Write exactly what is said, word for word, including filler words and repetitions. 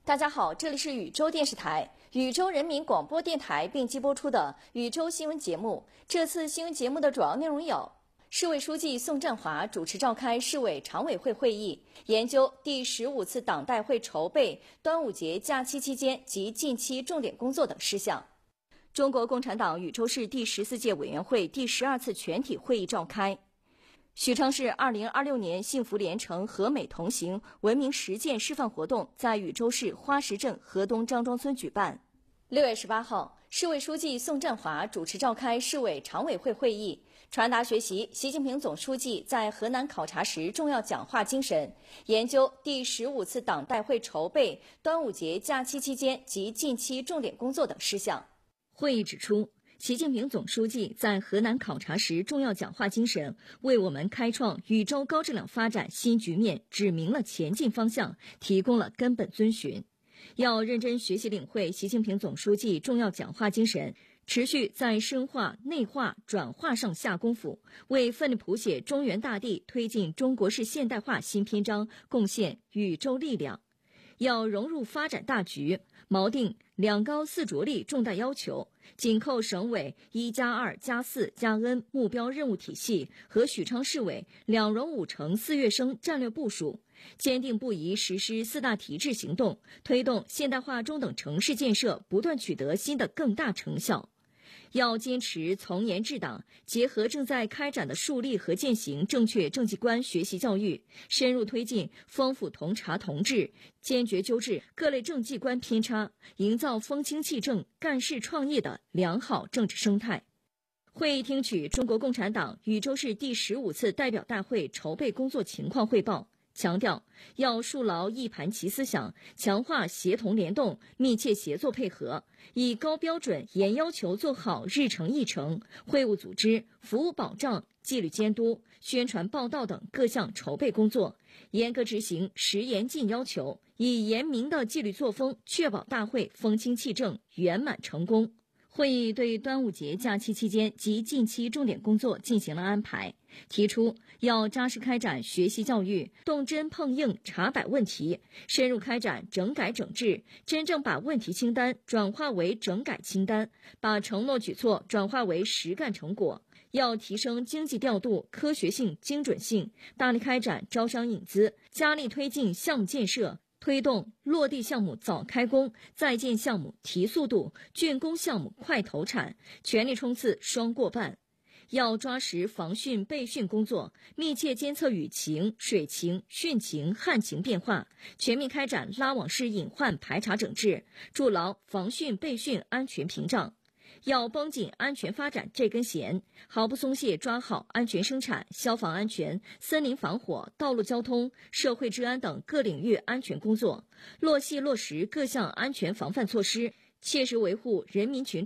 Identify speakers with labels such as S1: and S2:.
S1: 大家好，这里是宇宙电视台、宇宙人民广播电台并机播出的宇宙新闻节目。这次新闻节目的主要内容有：市委书记宋占华主持召开市委常委会会议，研究第十五次党代会筹备、端午节假期期间及近期重点工作等事项。中国共产党禹州市第十四届委员会第十二次全体会议召开。许昌市二零二六年幸福连城和美同行文明实践示范活动在禹州市花石镇河东张庄村举办。六月十八号，市委书记宋占华主持召开市委常委会会议，传达学习习近平总书记在河南考察时重要讲话精神，研究第十五次党代会筹备、端午节假期期间及近期重点工作等事项。会议指出，习近平总书记在河南考察时重要讲话精神，为我们开创禹州高质量发展新局面指明了前进方向，提供了根本遵循。要认真学习领会习近平总书记重要讲话精神，持续在深化、内化、转化上下功夫，为奋力谱写中原大地、推进中国式现代化新篇章贡献禹州力量。要融入发展大局，锚定两高四着力重大要求，紧扣省委一加二加四加 N 目标任务体系和许昌市委两融五成四跃升战略部署，坚定不移实施四大提质行动，推动现代化中等城市建设不断取得新的更大成效。要坚持从严治党，结合正在开展的树立和践行正确政绩观学习教育，深入推进丰富同察同治，坚决纠治各类政绩观偏差，营造风清气正、干事创业的良好政治生态。会议听取中国共产党禹州市第十五次代表大会筹备工作情况汇报，强调要树牢一盘棋思想，强化协同联动、密切协作配合，以高标准、严要求做好日程议程、会务组织、服务保障、纪律监督、宣传报道等各项筹备工作，严格执行实严禁要求，以严明的纪律作风确保大会风清气正、圆满成功。会议对端午节假期期间及近期重点工作进行了安排，提出要扎实开展学习教育，动真碰硬查摆问题，深入开展整改整治，真正把问题清单转化为整改清单，把承诺举措转化为实干成果。要提升经济调度科学性、精准性，大力开展招商引资，加力推进项目建设，推动落地项目早开工，在建项目提速度，竣工项目快投产，全力冲刺双过半。要抓实防汛备汛工作，密切监测雨情、水情、汛情、旱情变化，全面开展拉网式隐患排查整治，筑牢防汛备汛安全屏障。要绷紧安全发展这根弦，毫不松懈抓好安全生产、消防安全、森林防火、道路交通、社会治安等各领域安全工作，落细落实各项安全防范措施，切实维护人民群众